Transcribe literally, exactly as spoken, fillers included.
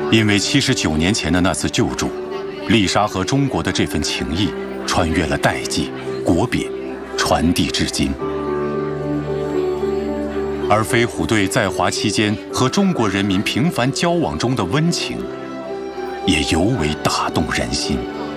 因为七十九年前的那次救助，丽莎和中国的这份情谊穿越了代际、国别，传递至今。而飞虎队在华期间和中国人民频繁交往中的温情，也尤为打动人心。